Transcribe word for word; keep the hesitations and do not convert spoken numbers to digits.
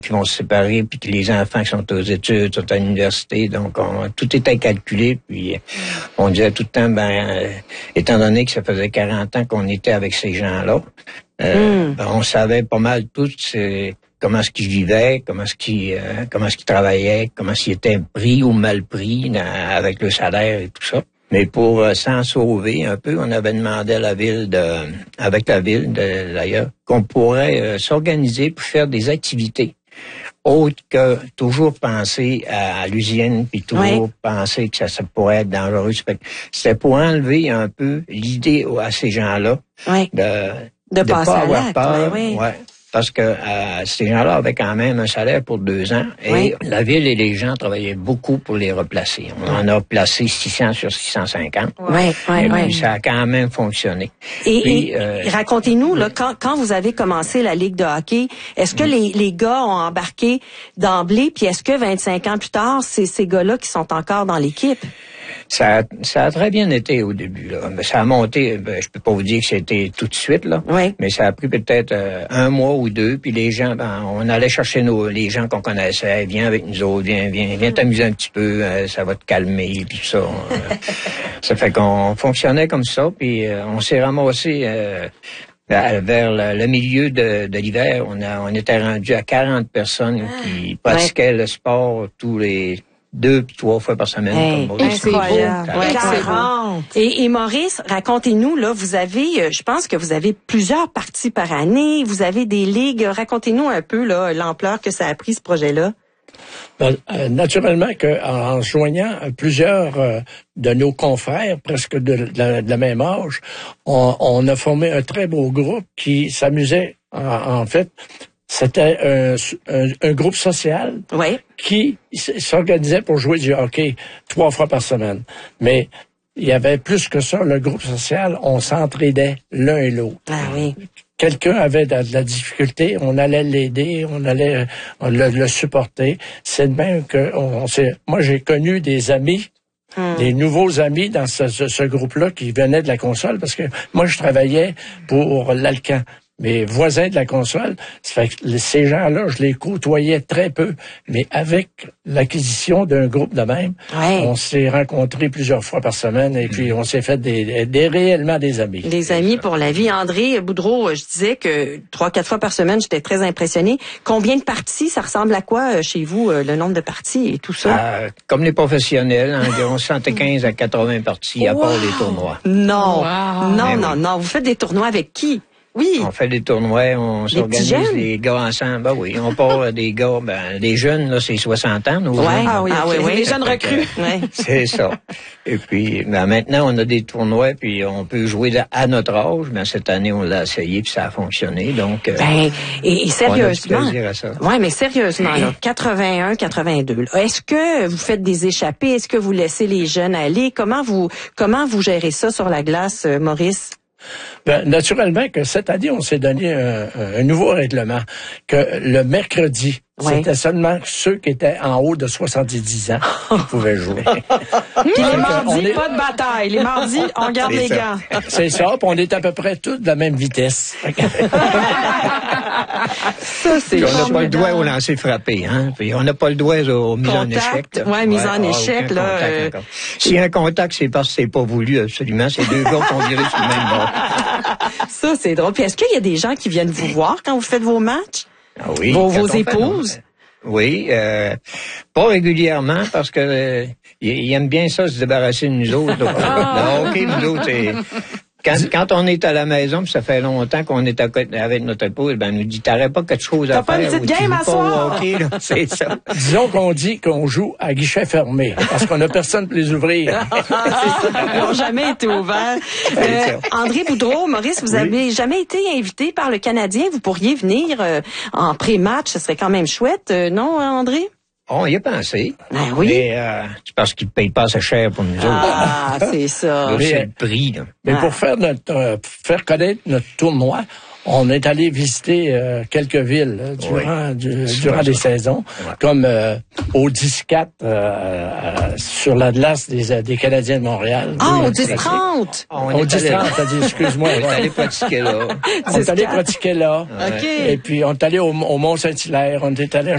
qui vont se séparer, puis que les enfants qui sont aux études, sont à l'université. Donc, on, tout était calculé. Puis, on disait tout le temps, ben, euh, étant donné que ça faisait quarante ans qu'on était avec ces gens-là, euh, mm. ben, on savait pas mal tout c'est, comment est-ce qu'ils vivaient, comment est-ce qu'ils, euh, comment est-ce qu'ils travaillaient, comment est-ce qu'ils étaient pris ou mal pris dans, avec le salaire et tout ça. Mais pour euh, s'en sauver un peu, on avait demandé à la ville, de, avec la ville de, d'ailleurs, qu'on pourrait euh, s'organiser pour faire des activités autres que toujours penser à, à l'usine, puis toujours oui. penser que ça, ça pourrait être dangereux. C'était pour enlever un peu l'idée à ces gens-là oui. de de, de passer pas à avoir l'acte, peur. Oui, oui. Ouais. Parce que euh, ces gens-là avaient quand même un salaire pour deux ans et oui. la ville et les gens travaillaient beaucoup pour les replacer. On en a placé six cents sur six cent cinquante. Oui, oui, et oui. puis ça a quand même fonctionné. Et, puis, et euh, racontez-nous, là, quand, quand vous avez commencé la Ligue de hockey, est-ce que mm. les, les gars ont embarqué d'emblée, puis est-ce que vingt-cinq ans plus tard, c'est ces gars-là qui sont encore dans l'équipe? Ça a, ça a très bien été au début, là. Ça a monté, ben, je peux pas vous dire que c'était tout de suite, là. Oui. Mais ça a pris peut-être euh, un mois ou deux, puis les gens, ben, on allait chercher nos, les gens qu'on connaissait. Viens avec nous autres, viens, viens, viens t'amuser un petit peu, euh, ça va te calmer, puis tout ça. On, euh, ça fait qu'on fonctionnait comme ça, puis euh, on s'est ramassé euh, vers le, le milieu de, de l'hiver. On a, on était rendu à quarante personnes qui pratiquaient ouais. le sport tous les deux puis trois fois par semaine. Hey, comme hey, c'est beau. Ouais, quarante. Et, et Maurice, racontez-nous, là, vous avez, je pense que vous avez plusieurs parties par année, vous avez des ligues. Racontez-nous un peu là l'ampleur que ça a pris, ce projet-là. Ben, euh, naturellement que en joignant plusieurs euh, de nos confrères, presque de, de, la, de la même âge, on, on a formé un très beau groupe qui s'amusait, en, en fait. C'était un, un, un groupe social oui. qui s'organisait pour jouer du hockey trois fois par semaine. Mais il y avait plus que ça, le groupe social, on s'entraidait l'un et l'autre. Ah oui. Quelqu'un avait de, de la difficulté, on allait l'aider, on allait on le, le supporter. C'est de même que on, on s'est, moi j'ai connu des amis, hum. des nouveaux amis dans ce, ce, ce groupe-là qui venaient de la console parce que moi je travaillais pour l'Alcan. Mes voisins de la console, ça fait que ces gens-là, je les côtoyais très peu. Mais avec l'acquisition d'un groupe de même, ouais. on s'est rencontrés plusieurs fois par semaine et puis on s'est fait des, des réellement des amis. Des amis pour la vie. André Boudreau, je disais que trois, quatre fois par semaine, j'étais très impressionné. Combien de parties, ça ressemble à quoi chez vous, le nombre de parties et tout ça? Euh, comme les professionnels, environ cent quinze à quatre-vingts parties, à wow. part les tournois. Non, wow. non, non, non. Vous faites des tournois avec qui? Oui. On fait des tournois, on des s'organise les gars ensemble. Ben oui, on part des gars, ben les jeunes là, c'est soixante ans, nos ouais. jeunes. Ah oui, ah oui, oui. Les jeunes recrues. Que, ouais. C'est ça. Et puis, ben maintenant, on a des tournois, puis on peut jouer à notre âge. Mais cette année, on l'a essayé, puis ça a fonctionné. Donc, euh, ben, et, et sérieusement, on a du plaisir à ça. Ouais, mais sérieusement, là, quatre-vingt-un, quatre-vingt-deux. Là, est-ce que vous faites des échappées? Est-ce que vous laissez les jeunes aller? Comment vous, comment vous gérez ça sur la glace, euh, Maurice? Ben, naturellement que cette année, on s'est donné un, un nouveau règlement, que le mercredi, ouais. c'était seulement ceux qui étaient en haut de soixante-dix ans qui pouvaient jouer. Puis les mardis, est... pas de bataille. Les mardis, on garde les gants. C'est ça, puis on est à peu près tous de la même vitesse. Ça, c'est on n'a pas le doigt au lancer frappé, hein. Puis on n'a pas le doigt au mise en échec. Oui, mise en échec, là. Euh... S'il y a un contact, c'est parce que c'est pas voulu, absolument. C'est deux gars qui ont viré sur le même bord. Ça, c'est drôle. Puis est-ce qu'il y a des gens qui viennent vous voir quand vous faites vos matchs? Ah oui. Vos, vos épouses? Fait, oui, euh, pas régulièrement parce que euh, ils aiment bien ça se débarrasser de nous autres. Le hockey, nous autres, c'est... Quand, quand on est à la maison, puis ça fait longtemps qu'on est à côté avec notre épouse, ben, elle nous dit, t'aurais pas quelque chose à T'as faire. T'as pas une petite game à soir? C'est ça. Disons qu'on dit qu'on joue à guichet fermé, parce qu'on a personne pour les ouvrir. Ils n'ont jamais été ouverts. Euh, André Boudreau, Maurice, vous oui. avez jamais été invité par le Canadien. Vous pourriez venir euh, en pré-match, ce serait quand même chouette, euh, non, André? On y a pensé. Ben oui. Mais euh, c'est parce qu'ils ne payent pas assez cher pour nous autres. Ah, c'est ça. Là, c'est le prix. Là. Mais ah. pour faire notre euh, faire connaître notre tournoi, on est allé visiter euh, quelques villes là, durant, oui. du, durant des saisons, ouais. comme euh, au dix quatre euh, euh, sur la glace des, des Canadiens de Montréal. Ah, oui, au dix trente! Au dix trente, t'as dit, excuse-moi. On est allé pratiquer là. On est allé pratiquer là. OK. Et puis, on est allé au, au Mont-Saint-Hilaire, on est allé